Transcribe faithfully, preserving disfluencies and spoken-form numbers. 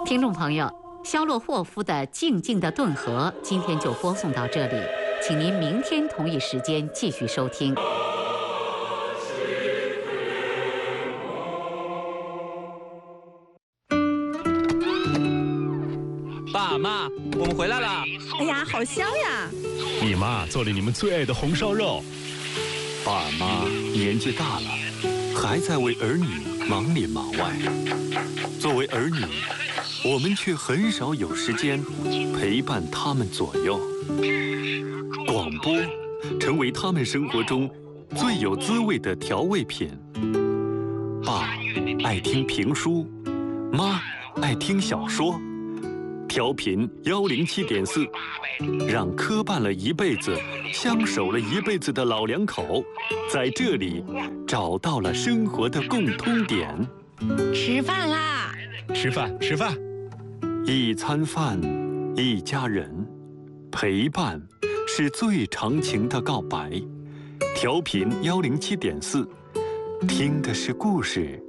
听众朋友，肖洛霍夫的《静静的顿河》今天就播送到这里，请您明天同一时间继续收听。 爸妈，我们回来了！ 哎呀，好香呀！ 你妈做了你们最爱的红烧肉。 爸妈年纪大了，还在为儿女忙里忙外。作为儿女，我们却很少有时间陪伴他们左右。广播成为他们生活中最有滋味的调味品。爸爱听评书，妈爱听小说。调频幺零七点四，让磕绊了一辈子、相守了一辈子的老两口，在这里找到了生活的共通点。 吃饭啦！ 吃饭，吃饭。 一餐饭，一家人，陪伴是最长情的告白。调频幺零七点四，听的是故事，